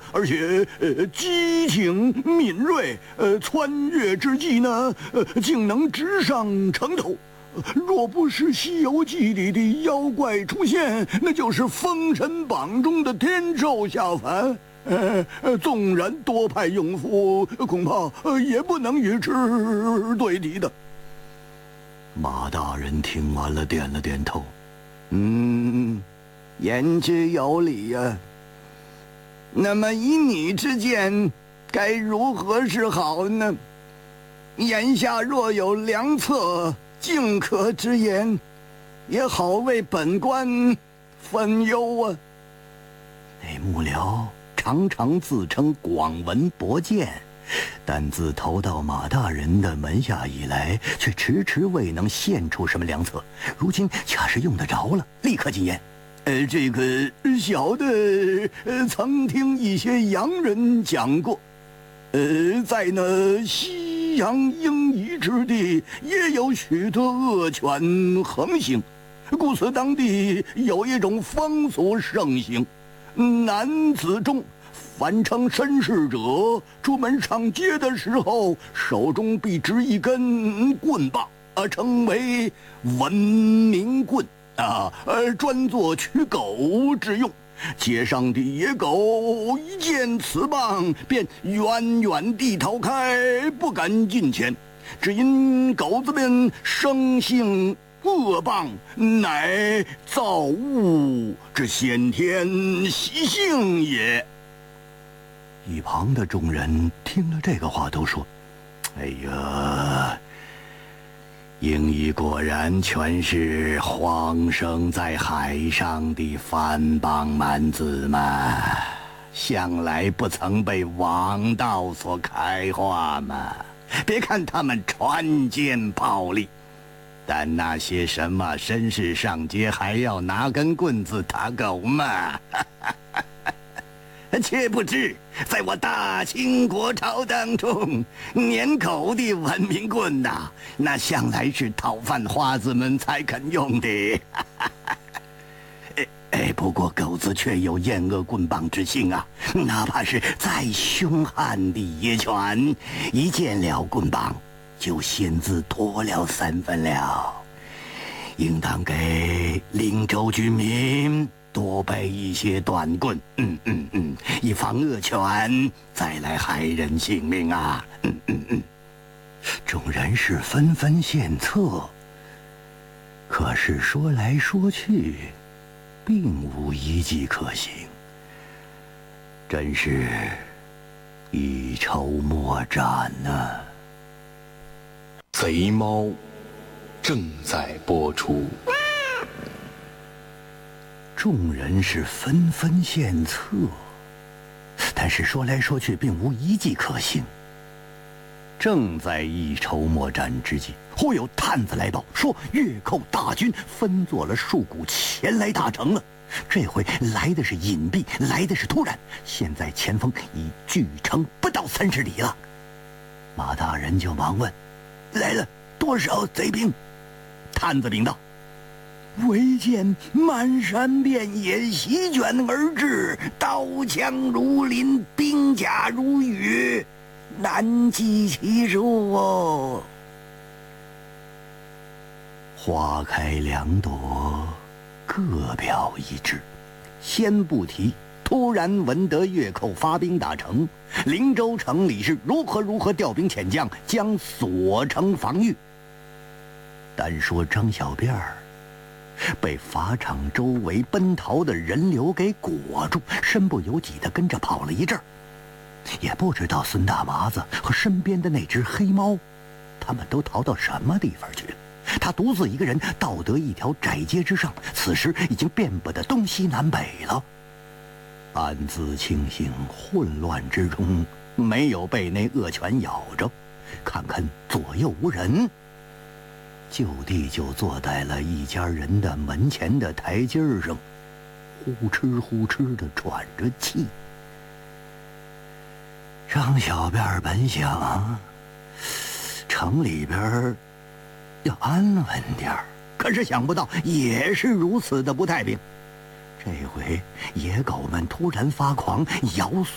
而且机警敏锐，穿越之际呢，竟能直上城头。若不是《西游记》里的妖怪出现，那就是《封神榜》中的天兽下凡。纵然多派勇夫，恐怕也不能与之对敌的。马大人听完了，点了点头。言之有理呀。那么以你之见，该如何是好呢？眼下若有良策，尽可直言，也好为本官分忧啊。那幕僚常常自称广闻博见，但自投到马大人的门下以来，却迟迟未能献出什么良策。如今恰是用得着了，立刻进言。这个小的曾听一些洋人讲过，在那西洋英夷之地，也有许多恶犬横行，故此当地有一种风俗盛行，男子中凡称绅士者，出门上街的时候，手中必执一根棍棒，称为文明棍。专做驱狗之用。街上的野狗一见此棒，便远远地逃开，不敢近前，只因狗子们生性恶棒，乃造物之先天习性也。一旁的众人听了这个话，都说：“哎呀！英夷果然全是荒生在海上的番邦蛮子嘛，向来不曾被王道所开化嘛。别看他们船坚炮利，但那些什么绅士上街还要拿根棍子打狗嘛。却不知，在我大清国朝当中，撵狗的文明棍呐，那向来是讨饭花子们才肯用的。不过狗子却有厌恶棍棒之性啊，哪怕是再凶悍的野犬，一见了棍棒，就先自脱了3分了。应当给灵州居民多备一些短棍，以防恶犬再来害人性命啊！众人是纷纷献策，可是说来说去，并无一计可行，真是一筹莫展呐。 贼猫正在播出。 众人是纷纷献策，但是说来说去，并无一计可行。正在一筹莫展之际，忽有探子来报，说越寇大军分作了数股前来大城了。这回来的是隐蔽，来的是突然，现在前锋已距城不到30里了。马大人就忙问：“来了多少贼兵？”探子禀道：“唯见漫山遍野席卷而至，刀枪如林，兵甲如雨，难计其数哦。”花开两朵，各表一枝。先不提突然闻得越寇发兵打城，灵州城里是如何调兵遣将，将锁城防御。单说张小辫儿被法场周围奔逃的人流给裹住，身不由己地跟着跑了一阵儿，也不知道孙大麻子和身边的那只黑猫，他们都逃到什么地方去了。他独自一个人到得一条窄街之上，此时已经遍布得东西南北了。暗自庆幸混乱之中没有被那恶犬咬着，看看左右无人，就地就坐在了一家人的门前的台阶上，呼哧呼哧地喘着气。张小辫本想城里边要安稳点儿，可是想不到也是如此的不太平。这回野狗们突然发狂，咬